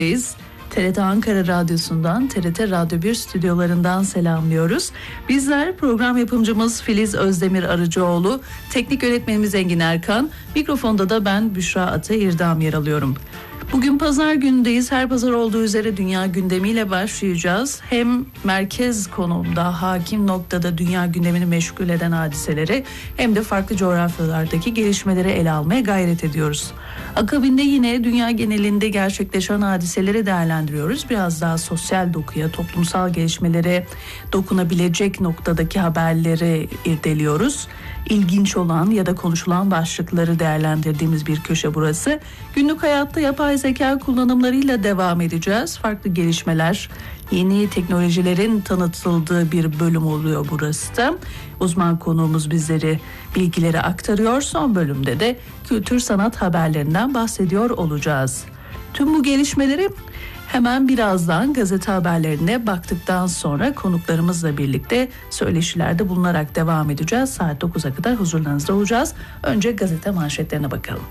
TRT Ankara Radyosu'ndan, TRT Radyo 1 stüdyolarından selamlıyoruz. Bizler program yapımcımız Filiz Özdemir Arıcıoğlu, teknik yönetmenimiz Engin Erkan, mikrofonda da ben Büşra Ata İrdam yer alıyorum. Bugün pazar günündeyiz. Her pazar olduğu üzere dünya gündemiyle başlayacağız. Hem merkez konumda, hakim noktada dünya gündemini meşgul eden hadiseleri hem de farklı coğrafyalardaki gelişmeleri ele almaya gayret ediyoruz. Akabinde yine dünya genelinde gerçekleşen hadiseleri değerlendiriyoruz. Biraz daha sosyal dokuya, toplumsal gelişmelere dokunabilecek noktadaki haberleri irdeliyoruz. İlginç olan ya da konuşulan başlıkları değerlendirdiğimiz bir köşe burası. Günlük hayatta yapay zeka kullanımlarıyla devam edeceğiz. Farklı gelişmeler, yeni teknolojilerin tanıtıldığı bir bölüm oluyor burası da. Uzman konuğumuz bizleri bilgileri aktarıyor. Son bölümde de kültür sanat haberlerinden bahsediyor olacağız. Tüm bu gelişmeleri hemen birazdan gazete haberlerine baktıktan sonra konuklarımızla birlikte söyleşilerde bulunarak devam edeceğiz. Saat 9'a kadar huzurlarınızda olacağız. Önce gazete manşetlerine bakalım.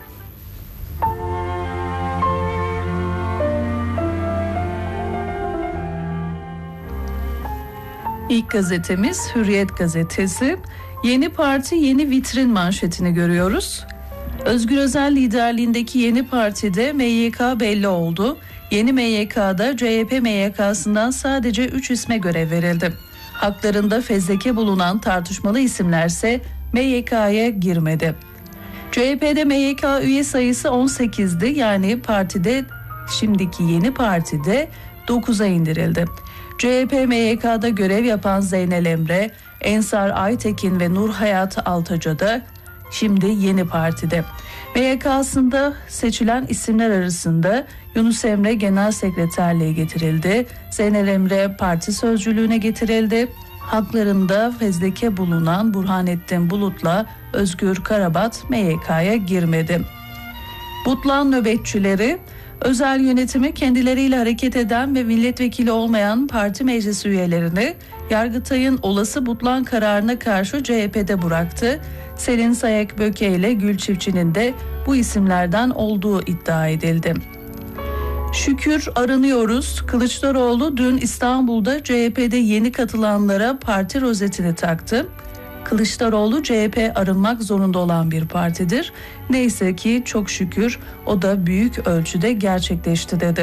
İlk gazetemiz Hürriyet gazetesi. Yeni parti yeni vitrin manşetini görüyoruz. Özgür Özel liderliğindeki yeni partide MYK belli oldu. Yeni MYK'da CHP MYK'sından sadece 3 isme görev verildi. Haklarında fezleke bulunan tartışmalı isimlerse MYK'ya girmedi. CHP'de MYK üye sayısı 18'di, yani partide, şimdiki yeni partide 9'a indirildi. CHP MYK'da görev yapan Zeynel Emre, Ensar Aytekin ve Nur Hayat Altaca da şimdi yeni partide. MYK'sında seçilen isimler arasında Yunus Emre genel sekreterliğe getirildi. Zeynel Emre parti sözcülüğüne getirildi. Haklarında fezleke bulunan Burhanettin Bulut'la Özgür Karabat MYK'ya girmedi. Butlan nöbetçileri, özel yönetimi kendileriyle hareket eden ve milletvekili olmayan parti meclis üyelerini Yargıtay'ın olası Butlan kararına karşı CHP'de bıraktı. Selin Sayak Böke ile Gül Çiftçi'nin de bu isimlerden olduğu iddia edildi. Şükür aranıyoruz. Kılıçdaroğlu dün İstanbul'da CHP'de yeni katılanlara parti rozetini taktı. Kılıçdaroğlu CHP arınmak zorunda olan bir partidir. Neyse ki çok şükür o da büyük ölçüde gerçekleşti dedi.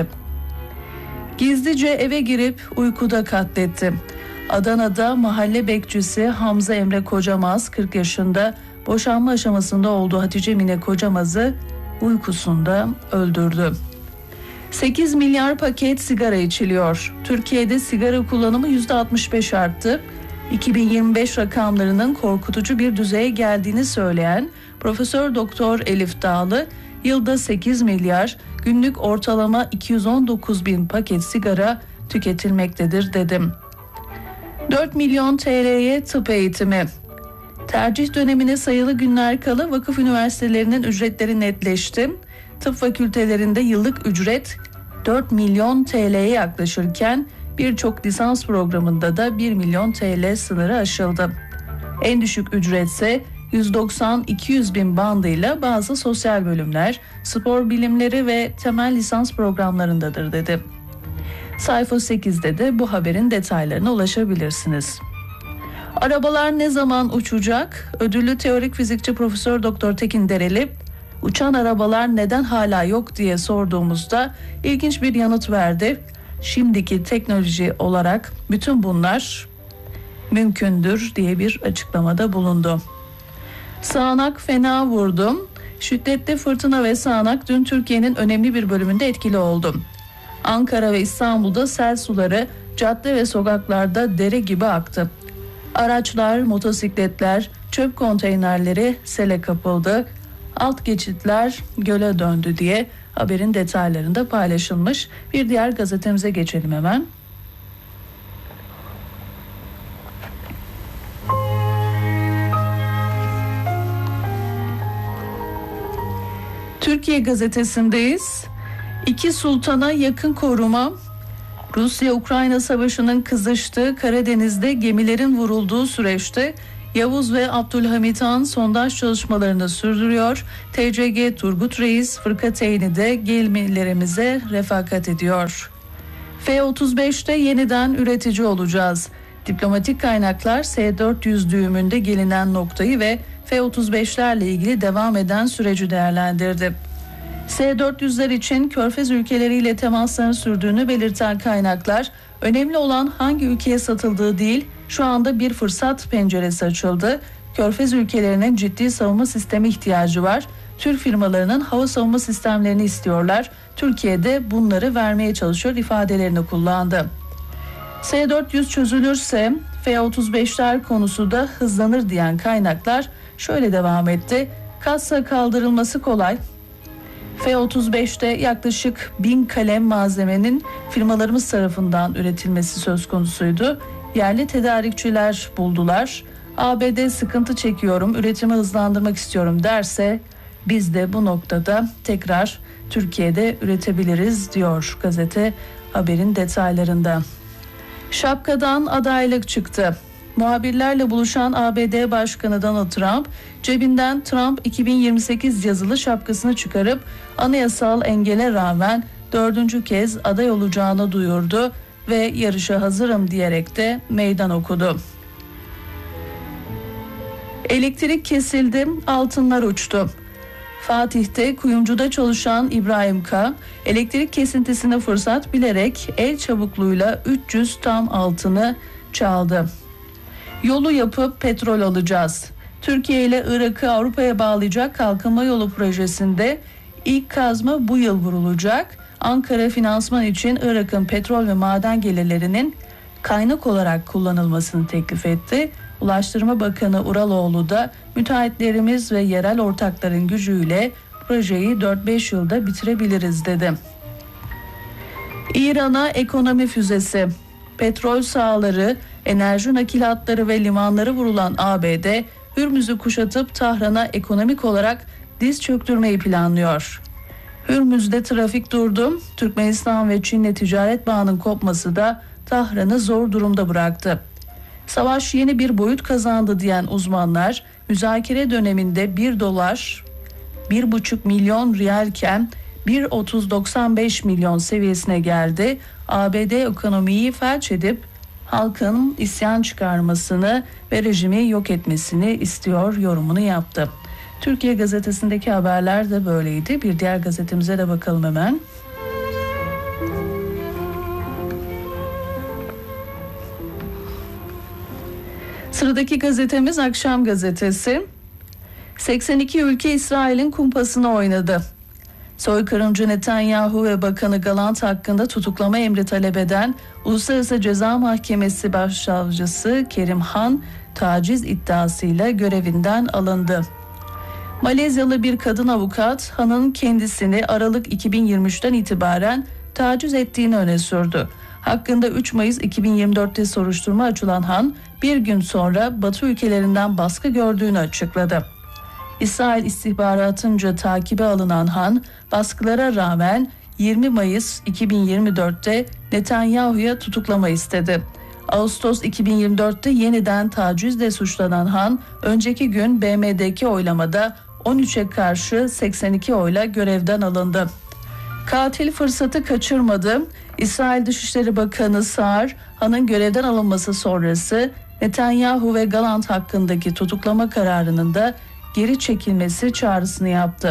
Gizlice eve girip uykuda katletti. Adana'da mahalle bekçisi Hamza Emre Kocamaz 40 yaşında boşanma aşamasında olduğu Hatice Mine Kocamaz'ı uykusunda öldürdü. 8 milyar paket sigara içiliyor. Türkiye'de sigara kullanımı %65 arttı. 2025 rakamlarının korkutucu bir düzeye geldiğini söyleyen Profesör Doktor Elif Dağlı, yılda 8 milyar, günlük ortalama 219 bin paket sigara tüketilmektedir dedim. 4 milyon TL'ye tıp eğitimi. Tercih dönemine sayılı günler kala vakıf üniversitelerinin ücretleri netleşti. Tıp fakültelerinde yıllık ücret 4 milyon TL'ye yaklaşırken birçok lisans programında da 1 milyon TL sınırı aşıldı. En düşük ücretse 190-200 bin bandıyla bazı sosyal bölümler, spor bilimleri ve temel lisans programlarındadır dedi. Sayfa 8'de de bu haberin detaylarına ulaşabilirsiniz. Arabalar ne zaman uçacak? Ödüllü teorik fizikçi Profesör Doktor Tekin Dereli, uçan arabalar neden hala yok diye sorduğumuzda ilginç bir yanıt verdi. Şimdiki teknoloji olarak bütün bunlar mümkündür diye bir açıklamada bulundu. Sağanak fena vurdu. Şiddetli fırtına ve sağanak dün Türkiye'nin önemli bir bölümünde etkili oldu. Ankara ve İstanbul'da sel suları cadde ve sokaklarda dere gibi aktı. Araçlar, motosikletler, çöp konteynerleri sele kapıldı. Alt geçitler göle döndü diye haberin detaylarında paylaşılmış. Bir diğer gazetemize geçelim hemen. Türkiye gazetesindeyiz. İki sultana yakın koruma. Rusya-Ukrayna savaşının kızıştığı Karadeniz'de gemilerin vurulduğu süreçte Yavuz ve Abdülhamit Han sondaj çalışmalarını sürdürüyor. TCG Turgut Reis fırkateyni de gemilerimize refakat ediyor. F-35'te yeniden üretici olacağız. Diplomatik kaynaklar S-400 düğümünde gelinen noktayı ve F-35'lerle ilgili devam eden süreci değerlendirdi. S-400'ler için Körfez ülkeleriyle temasların sürdüğünü belirten kaynaklar, önemli olan hangi ülkeye satıldığı değil, şu anda bir fırsat penceresi açıldı. Körfez ülkelerinin ciddi savunma sistemi ihtiyacı var. Türk firmalarının hava savunma sistemlerini istiyorlar. Türkiye'de bunları vermeye çalışıyor ifadelerini kullandı. S-400 çözülürse F-35'ler konusu da hızlanır diyen kaynaklar şöyle devam etti. Kasa kaldırılması kolay. F-35'te yaklaşık 1000 kalem malzemenin firmalarımız tarafından üretilmesi söz konusuydu. Yerli tedarikçiler buldular. ABD sıkıntı çekiyorum, üretimi hızlandırmak istiyorum derse biz de bu noktada tekrar Türkiye'de üretebiliriz diyor gazete haberin detaylarında. Şapkadan adaylık çıktı. Muhabirlerle buluşan ABD Başkanı Donald Trump cebinden Trump 2028 yazılı şapkasını çıkarıp anayasal engele rağmen 4. kez aday olacağını duyurdu ve yarışa hazırım diyerek de meydan okudu. Elektrik kesildi, altınlar uçtu. Fatih'te kuyumcuda çalışan İbrahim K. elektrik kesintisine fırsat bilerek el çabukluğuyla 300 tam altını çaldı. Yolu yapıp petrol alacağız. Türkiye ile Irak'ı Avrupa'ya bağlayacak kalkınma yolu projesinde ilk kazma bu yıl vurulacak. Ankara finansman için Irak'ın petrol ve maden gelirlerinin kaynak olarak kullanılmasını teklif etti. Ulaştırma Bakanı Uraloğlu da müteahhitlerimiz ve yerel ortakların gücüyle projeyi 4-5 yılda bitirebiliriz dedi. İran'a ekonomi füzesi, petrol sahaları, enerji nakilatları ve limanları vurulan ABD, Hürmüz'ü kuşatıp Tahran'a ekonomik olarak diz çöktürmeyi planlıyor. Hürmüz'de trafik durdu. Türkmenistan ve Çin'le ticaret bağının kopması da Tahran'ı zor durumda bıraktı. Savaş yeni bir boyut kazandı diyen uzmanlar, müzakere döneminde 1 dolar 1,5 milyon riyalken 1,30-95 milyon seviyesine geldi. ABD ekonomiyi felç edip halkın isyan çıkarmasını ve rejimi yok etmesini istiyor yorumunu yaptı. Türkiye Gazetesi'ndeki haberler de böyleydi. Bir diğer gazetemize de bakalım hemen. Sıradaki gazetemiz Akşam Gazetesi. 82 ülke İsrail'in kumpasını oynadı. Soykırımcı Netanyahu ve Bakanı Gallant hakkında tutuklama emri talep eden Uluslararası Ceza Mahkemesi Başsavcısı Kerim Han taciz iddiasıyla görevinden alındı. Malezyalı bir kadın avukat Han'ın kendisini Aralık 2023'ten itibaren taciz ettiğini öne sürdü. Hakkında 3 Mayıs 2024'te soruşturma açılan Han bir gün sonra Batı ülkelerinden baskı gördüğünü açıkladı. İsrail istihbaratınca takibe alınan Han, baskılara rağmen 20 Mayıs 2024'te Netanyahu'ya tutuklama istedi. Ağustos 2024'te yeniden tacizle suçlanan Han, önceki gün BM'deki oylamada 13'e karşı 82 oyla görevden alındı. Katil fırsatı kaçırmadı. İsrail Dışişleri Bakanı Saar, Han'ın görevden alınması sonrası Netanyahu ve Gallant hakkındaki tutuklama kararının da geri çekilmesi çağrısını yaptı.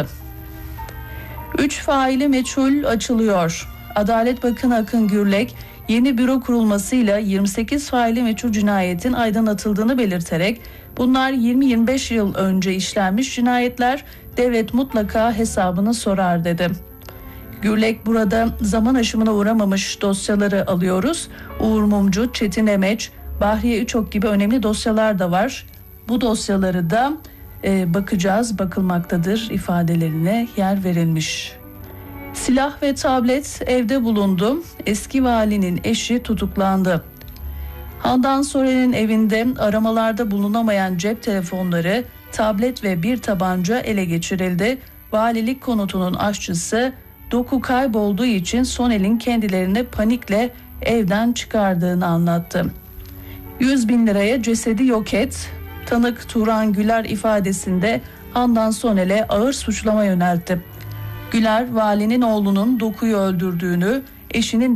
3 faili meçhul açılıyor. Adalet Bakanı Akın Gürlek, yeni büro kurulmasıyla 28 faili meçhul cinayetin aydınlatıldığını belirterek, bunlar 20-25 yıl önce işlenmiş cinayetler, devlet mutlaka hesabını sorar dedi. Gürlek, burada zaman aşımına uğramamış dosyaları alıyoruz. Uğur Mumcu, Çetin Emeç, Bahriye Üçok gibi önemli dosyalar da var. Bu dosyaları da bakacağız, bakılmaktadır ifadelerine yer verilmiş. Silah ve tablet evde bulundu. Eski valinin eşi tutuklandı. Handan Soren'in evinde aramalarda bulunamayan cep telefonları, tablet ve bir tabanca ele geçirildi. Valilik konutunun aşçısı doku kaybolduğu için Sonel'in kendilerini panikle evden çıkardığını anlattı. 100.000 liraya cesedi yok et. Tanık Turan Güler ifadesinde Handan Sonel'e ağır suçlama yöneltti. Güler, valinin oğlunun Doku'yu öldürdüğünü, eşinin